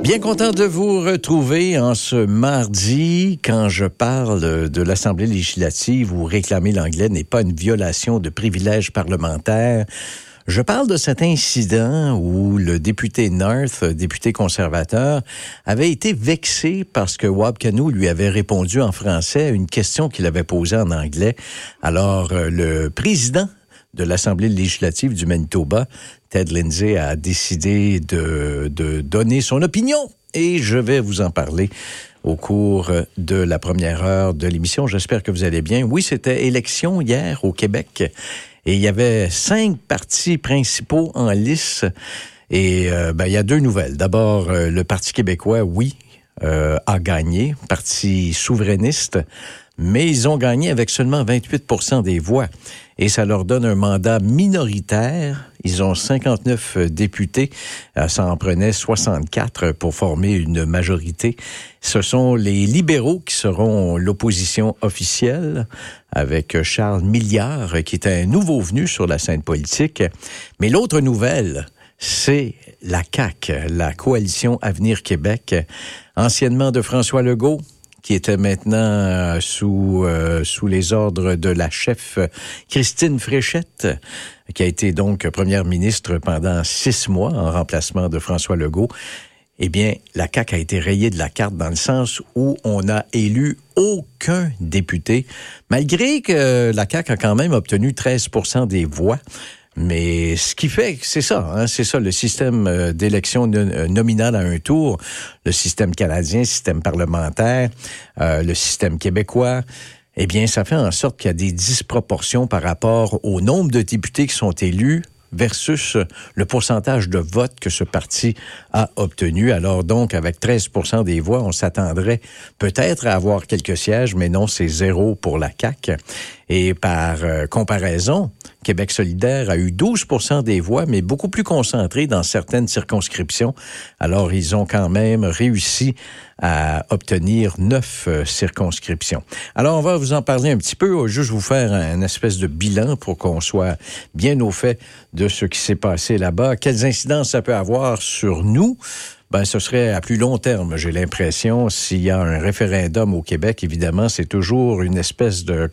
Bien content de vous retrouver en ce mardi. Quand je parle de l'Assemblée législative où réclamer l'anglais n'est pas une violation de privilèges parlementaires, je parle de cet incident où le député North, député conservateur, avait été vexé parce que Wab Kinew lui avait répondu en français à une question qu'il avait posée en anglais. Alors, le président de l'Assemblée législative du Manitoba, Ted Lindsay, a décidé de donner son opinion et je vais vous en parler au cours de la première heure de l'émission. J'espère que vous allez bien. Oui, c'était élection hier au Québec et il y avait 5 partis principaux en lice et il y a 2 nouvelles. D'abord, le Parti québécois, a gagné, parti souverainiste, mais ils ont gagné avec seulement 28% des voix. Et ça leur donne un mandat minoritaire. Ils ont 59 députés. Ça en prenait 64 pour former une majorité. Ce sont les libéraux qui seront l'opposition officielle avec Charles Milliard, qui est un nouveau venu sur la scène politique. Mais l'autre nouvelle, c'est la CAQ, la Coalition Avenir Québec, anciennement de François Legault, qui était maintenant sous les ordres de la chef Christine Fréchette, qui a été donc première ministre pendant 6 mois en remplacement de François Legault. Eh bien, la CAQ a été rayée de la carte dans le sens où on n'a élu aucun député, malgré que la CAQ a quand même obtenu 13% des voix. Mais ce qui fait, c'est ça, le système d'élection nominale à un tour, le système canadien, le système parlementaire, le système québécois, eh bien, ça fait en sorte qu'il y a des disproportions par rapport au nombre de députés qui sont élus versus le pourcentage de votes que ce parti a obtenu. Alors donc, avec 13% des voix, on s'attendrait peut-être à avoir quelques sièges, mais non, c'est 0 pour la CAQ. Et par comparaison, Québec solidaire a eu 12% des voix, mais beaucoup plus concentré dans certaines circonscriptions. Alors, ils ont quand même réussi à obtenir 9 circonscriptions. Alors, on va vous en parler un petit peu, juste vous faire un espèce de bilan pour qu'on soit bien au fait de ce qui s'est passé là-bas. Quelles incidences ça peut avoir sur nous? Ce serait à plus long terme, j'ai l'impression. S'il y a un référendum au Québec, évidemment, c'est toujours une espèce de,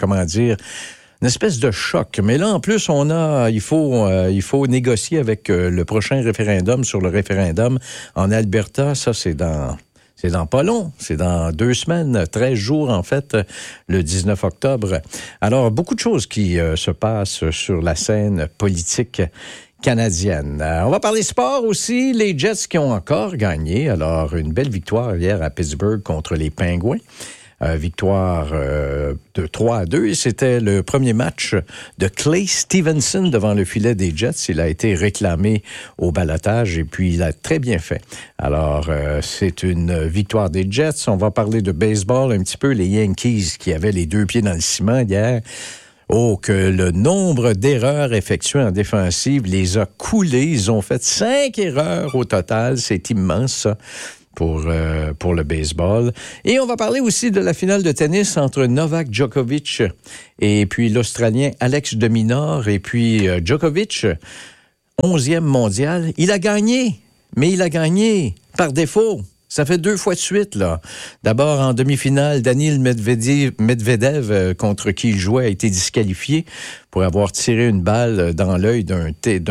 une espèce de choc. Mais là, en plus, il faut négocier avec le prochain référendum sur le référendum en Alberta. Ça, c'est dans pas long. C'est dans 2 semaines, 13 jours, en fait, le 19 octobre. Alors, beaucoup de choses qui se passent sur la scène politique canadienne. On va parler sport aussi. Les Jets qui ont encore gagné. Alors, une belle victoire hier à Pittsburgh contre les Penguins. Victoire de 3-2. Et c'était le premier match de Clay Stevenson devant le filet des Jets. Il a été réclamé au ballottage et puis il a très bien fait. Alors, c'est une victoire des Jets. On va parler de baseball un petit peu. Les Yankees qui avaient les 2 pieds dans le ciment hier. Oh, que le nombre d'erreurs effectuées en défensive les a coulées. Ils ont fait 5 erreurs au total. C'est immense, ça, pour le baseball. Et on va parler aussi de la finale de tennis entre Novak Djokovic et puis l'Australien Alex de Minaur. Et puis Djokovic, 11e mondial. Il a gagné, mais il a gagné par défaut. Ça fait 2 fois de suite, là. D'abord, en demi-finale, Daniil Medvedev, contre qui il jouait, a été disqualifié pour avoir tiré une balle dans l'œil d'un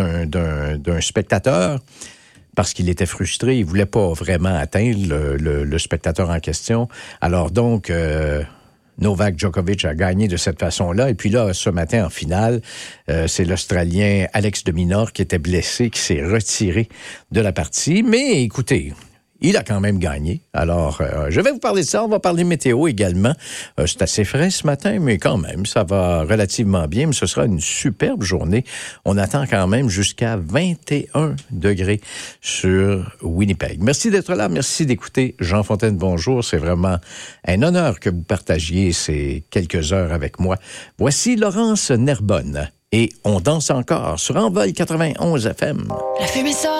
spectateur parce qu'il était frustré. Il voulait pas vraiment atteindre le spectateur en question. Alors donc, Novak Djokovic a gagné de cette façon-là. Et puis là, ce matin, en finale, c'est l'Australien Alex de Minaur qui était blessé, qui s'est retiré de la partie. Mais écoutez, il a quand même gagné. Alors, je vais vous parler de ça. On va parler météo également. C'est assez frais ce matin, mais quand même, ça va relativement bien. Mais ce sera une superbe journée. On attend quand même jusqu'à 21 degrés sur Winnipeg. Merci d'être là. Merci d'écouter Jean Fontaine. Bonjour. C'est vraiment un honneur que vous partagiez ces quelques heures avec moi. Voici Laurence Nerbonne. Et on danse encore sur Envol 91 FM. La fumée sort.